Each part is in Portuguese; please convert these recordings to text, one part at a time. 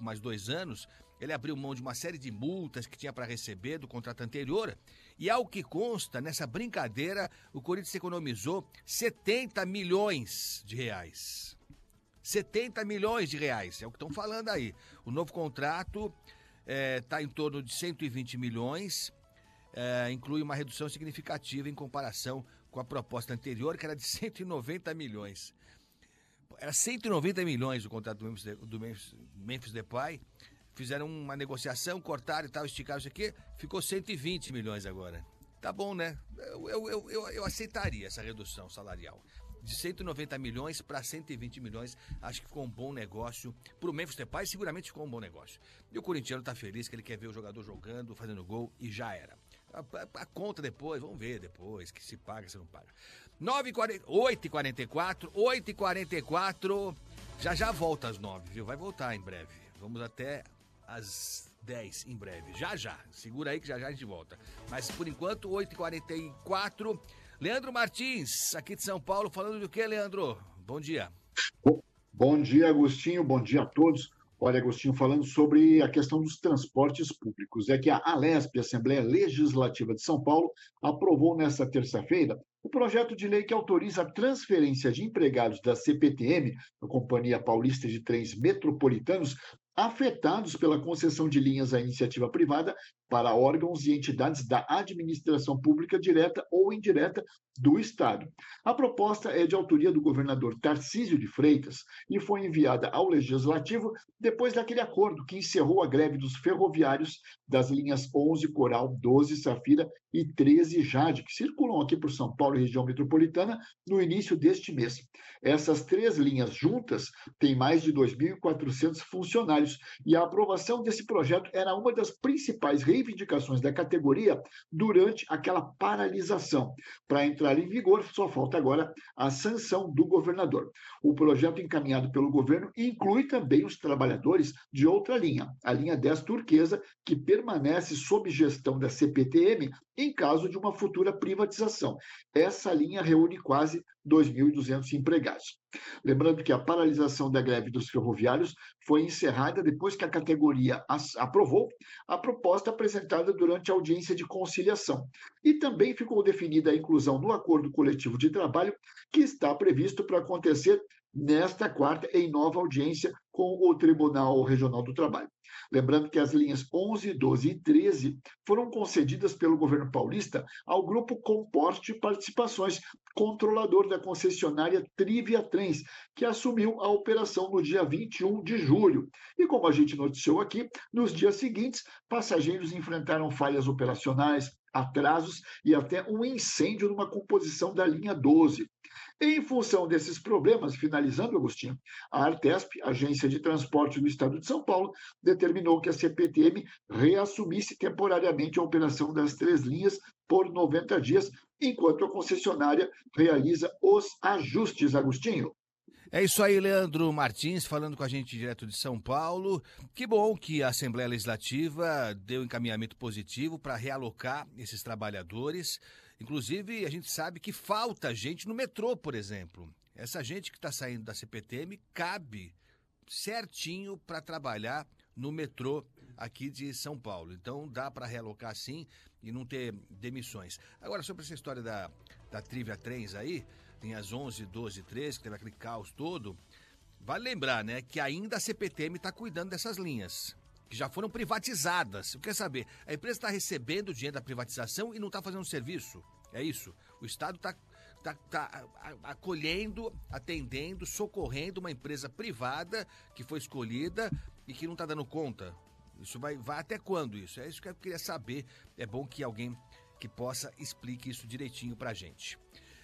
mais 2 anos, ele abriu mão de uma série de multas que tinha para receber do contrato anterior. E ao que consta, nessa brincadeira, o Corinthians economizou 70 milhões de reais. 70 milhões de reais, é o que estão falando aí. O novo contrato está em torno de 120 milhões, inclui uma redução significativa em comparação com a proposta anterior, que era de 190 milhões. Era 190 milhões o contrato do Memphis Depay. Fizeram uma negociação, cortaram e tal, esticaram isso aqui, ficou 120 milhões agora. Tá bom, né? Eu aceitaria essa redução salarial. De 190 milhões para 120 milhões, acho que ficou um bom negócio. Para o Memphis Depay, seguramente ficou um bom negócio. E o corintiano tá feliz, que ele quer ver o jogador jogando, fazendo gol, e já era. A conta depois, vamos ver depois, que se paga, se não paga. 8h44, já volta às 9, viu? Vai voltar em breve. Vamos até às 10 em breve. Já. Segura aí que já a gente volta. Mas por enquanto, 8h44. Leandro Martins, aqui de São Paulo, falando do que, Leandro? Bom dia. Bom dia, Agostinho. Bom dia a todos. Olha, Agostinho, falando sobre a questão dos transportes públicos. É que a ALESP, Assembleia Legislativa de São Paulo, aprovou nesta terça-feira o projeto de lei que autoriza a transferência de empregados da CPTM, a Companhia Paulista de Trens Metropolitanos, afetados pela concessão de linhas à iniciativa privada para órgãos e entidades da administração pública direta ou indireta do Estado. A proposta é de autoria do governador Tarcísio de Freitas e foi enviada ao Legislativo depois daquele acordo que encerrou a greve dos ferroviários das linhas 11 Coral, 12 Safira e 13 Jade, que circulam aqui por São Paulo e região metropolitana no início deste mês. Essas 3 linhas juntas têm mais de 2.400 funcionários e a aprovação desse projeto era uma das principais reivindicações da categoria durante aquela paralisação. Para entrar em vigor, só falta agora a sanção do governador. O projeto encaminhado pelo governo inclui também os trabalhadores de outra linha, a linha 10 Turquesa, que permanece sob gestão da CPTM em caso de uma futura privatização. Essa linha reúne quase 2.200 empregados. Lembrando que a paralisação da greve dos ferroviários foi encerrada depois que a categoria aprovou a proposta apresentada durante a audiência de conciliação. E também ficou definida a inclusão no acordo coletivo de trabalho, que está previsto para acontecer nesta quarta, em nova audiência com o Tribunal Regional do Trabalho. Lembrando que as linhas 11, 12 e 13 foram concedidas pelo governo paulista ao grupo Comporte Participações, controlador da concessionária Trivia Trens, que assumiu a operação no dia 21 de julho. E como a gente noticiou aqui, nos dias seguintes, passageiros enfrentaram falhas operacionais, atrasos e até um incêndio numa composição da linha 12. Em função desses problemas, finalizando, Agostinho, a Artesp, Agência de Transporte do Estado de São Paulo, determinou que a CPTM reassumisse temporariamente a operação das 3 linhas por 90 dias, enquanto a concessionária realiza os ajustes, Agostinho. É isso aí, Leandro Martins, falando com a gente direto de São Paulo. Que bom que a Assembleia Legislativa deu encaminhamento positivo para realocar esses trabalhadores. Inclusive, a gente sabe que falta gente no metrô, por exemplo. Essa gente que está saindo da CPTM cabe certinho para trabalhar no metrô aqui de São Paulo. Então, dá para realocar sim e não ter demissões. Agora, sobre essa história da Trivia Trens aí, tem as 11, 12 e 13, que teve aquele caos todo. Vale lembrar, né, que ainda a CPTM está cuidando dessas linhas, que já foram privatizadas. Eu quero saber, a empresa está recebendo o dinheiro da privatização e não está fazendo serviço? É isso? O Estado está acolhendo, atendendo, socorrendo uma empresa privada que foi escolhida e que não está dando conta? Isso vai até quando isso? É isso que eu queria saber. É bom que alguém que possa explique isso direitinho pra gente.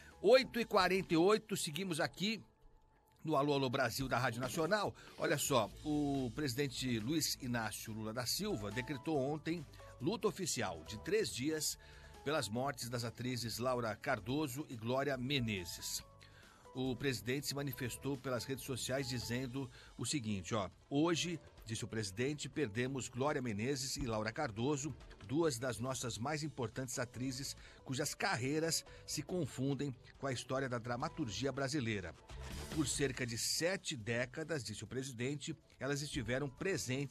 8h48, seguimos aqui no Alô Alô Brasil da Rádio Nacional. Olha só, o presidente Luiz Inácio Lula da Silva decretou ontem luta oficial de 3 dias pelas mortes das atrizes Laura Cardoso e Glória Menezes. O presidente se manifestou pelas redes sociais dizendo o seguinte, hoje, disse o presidente, perdemos Glória Menezes e Laura Cardoso, 2 das nossas mais importantes atrizes, cujas carreiras se confundem com a história da dramaturgia brasileira. Por cerca de 7 décadas, disse o presidente, elas estiveram presentes